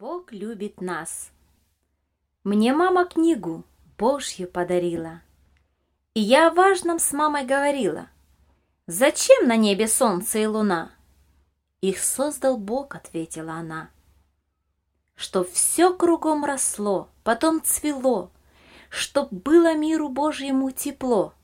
Бог любит нас. Мне мама книгу Божью подарила. И я о важном с мамой говорила. Зачем на небе солнце и луна? Их создал Бог, ответила она. Чтоб все кругом росло, потом цвело, чтоб было миру Божьему тепло.